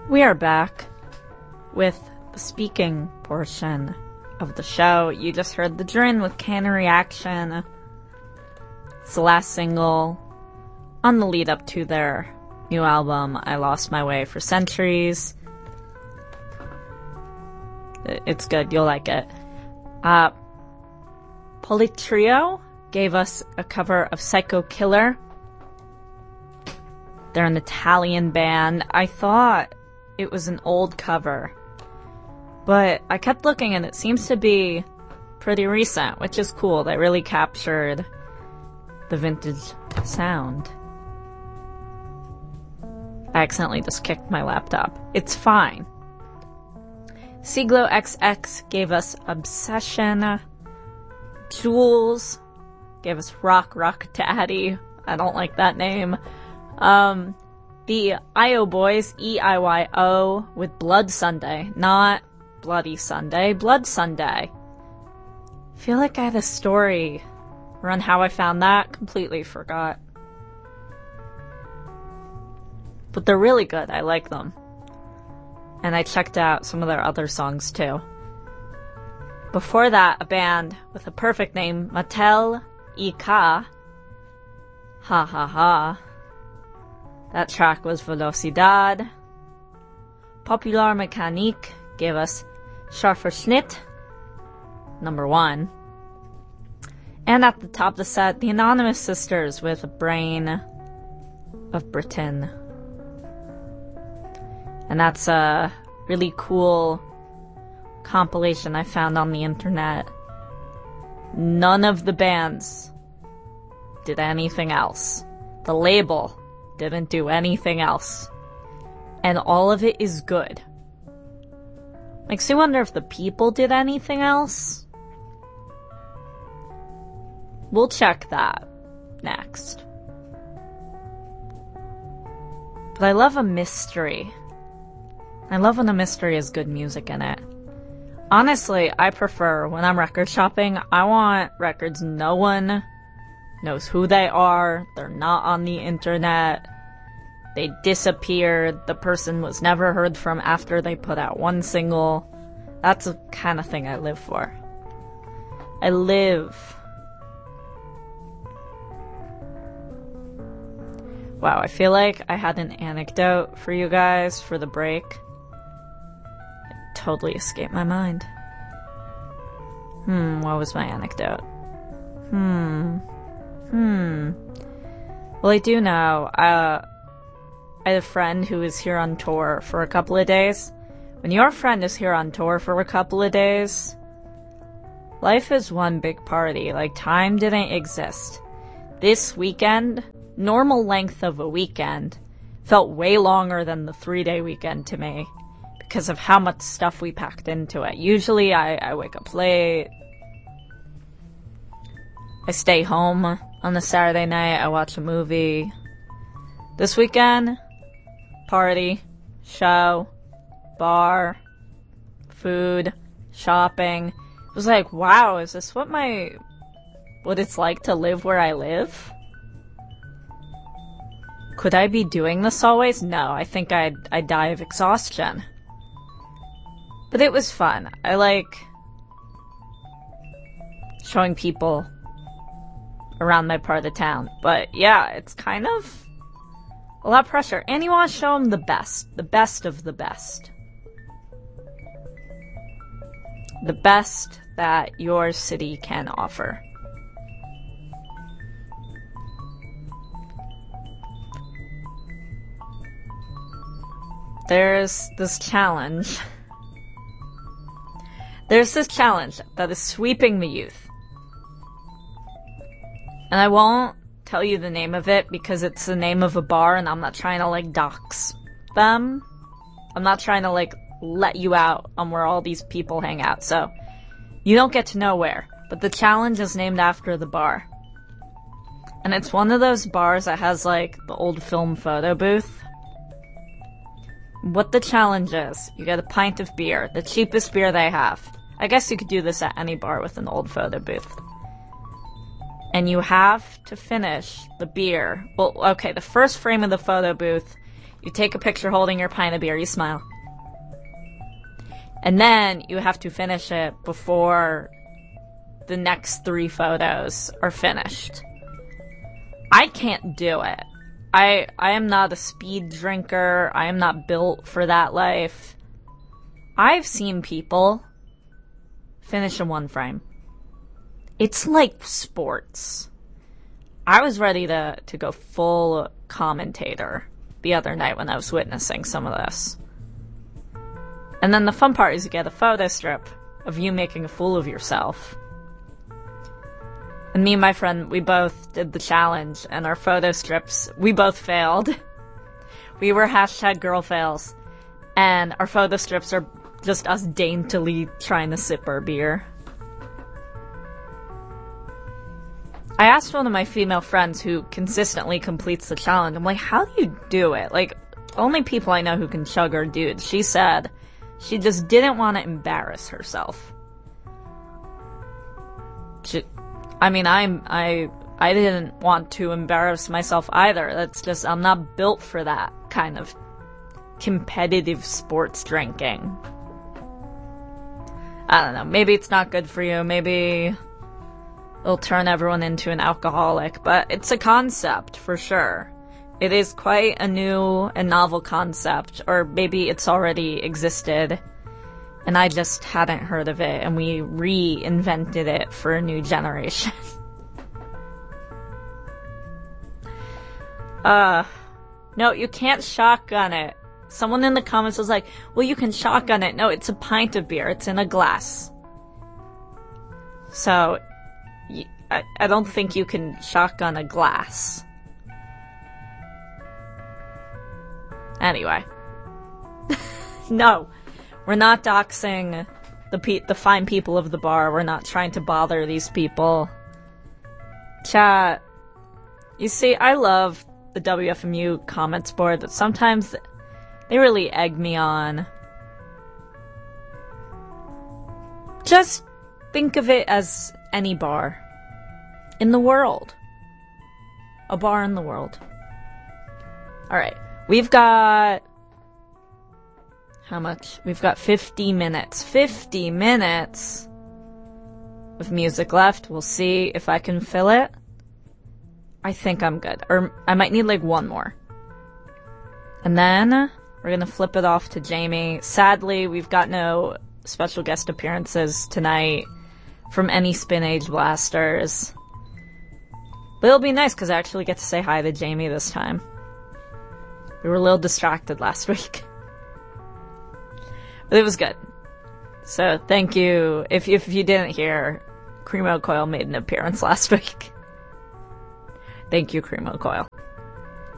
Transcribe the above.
We are back with the speaking portion of the show. You just heard The Drin with Can Reaction. It's the last single on the lead up to their new album, I Lost My Way for Centuries. It's good, you'll like it. Politrio gave us a cover of Psycho Killer. They're an Italian band. I thought it was an old cover, but I kept looking and it seems to be pretty recent, which is cool. They really captured the vintage sound. I accidentally just kicked my laptop. It's fine. Siglo XX gave us Obsession. Jules gave us Rock Daddy. I don't like that name. The IO Boys, EIYO, with Blood Sunday. Not Bloody Sunday, Blood Sunday. I feel like I had a story around how I found that. Completely forgot. But they're really good. I like them. And I checked out some of their other songs too. Before that, a band with a perfect name, Mattel Ika. Ha ha ha. That track was Velocidad. Popular Mechanique gave us Scharfer Schnitt, number 1. And at the top of the set, the Anonymous Sisters with Brain of Britain. And that's a really cool compilation I found on the internet. None of the bands did anything else. The label didn't do anything else. And all of it is good. Makes me wonder if the people did anything else. We'll check that next. But I love a mystery. I love when a mystery has good music in it. Honestly, I prefer, when I'm record shopping, I want records no one knows who they are, they're not on the internet, they disappeared, the person was never heard from after they put out one single. That's the kind of thing I live for. I live. Wow, I feel like I had an anecdote for you guys for the break. It totally escaped my mind. What was my anecdote? Well, I do know, I had a friend who was here on tour for a couple of days. When your friend is here on tour for a couple of days, life is one big party. Like, time didn't exist. This weekend, normal length of a weekend, felt way longer than the 3-day weekend to me because of how much stuff we packed into it. Usually I wake up late, I stay home on a Saturday night, I watch a movie. This weekend, party, show, bar, food, shopping. It was like, wow, is this what it's like to live where I live? Could I be doing this always? No, I think I'd die of exhaustion. But it was fun. I like showing people around my part of the town. But yeah, it's kind of a lot of pressure. And you want to show them the best of the best. The best that your city can offer. There's this challenge. There's this challenge that is sweeping the youth. And I won't tell you the name of it because it's the name of a bar and I'm not trying to, dox them. I'm not trying to, let you out on where all these people hang out. So, you don't get to know where. But the challenge is named after the bar. And it's one of those bars that has, the old film photo booth. What the challenge is, you get a pint of beer, the cheapest beer they have. I guess you could do this at any bar with an old photo booth. And you have to finish the beer. Well, okay, the first frame of the photo booth, You take a picture holding your pint of beer, you smile. And then you have to finish it before the next 3 photos are finished. I can't do it. I am not a speed drinker. I am not built for that life. I've seen people finish in 1 frame. It's like sports. I was ready to go full commentator the other night when I was witnessing some of this. And then the fun part is you get a photo strip of you making a fool of yourself. And me and my friend, we both did the challenge, and our photo strips, we both failed. We were #girlfails, and our photo strips are just us daintily trying to sip our beer. I asked one of my female friends who consistently completes the challenge, I'm like, how do you do it? Like, only people I know who can chug are dudes. She said she just didn't want to embarrass herself. I didn't want to embarrass myself either. That's just, I'm not built for that kind of competitive sports drinking. I don't know, maybe it's not good for you, maybe it'll turn everyone into an alcoholic, but it's a concept for sure. It is quite a new and novel concept, or maybe it's already existed and I just hadn't heard of it and we reinvented it for a new generation. No, you can't shotgun it. Someone in the comments was like, well, you can shotgun it. No, it's a pint of beer. It's in a glass. So, I don't think you can shotgun a glass. Anyway. No. We're not doxing the fine people of the bar. We're not trying to bother these people. Chat. You see, I love the WFMU comments board, that sometimes they really egg me on. Just think of it as any bar in the world. A bar in the world. Alright, we've got... how much? We've got 50 minutes. 50 minutes of music left. We'll see if I can fill it. I think I'm good. Or I might need like 1 more. And then we're gonna flip it off to Jamie. Sadly, we've got no special guest appearances tonight from any Spin Age Blasters. But it'll be nice because I actually get to say hi to Jamie this time. We were a little distracted last week. But it was good. So thank you. If you didn't hear, Creamo Coil made an appearance last week. Thank you, Creamo Coil.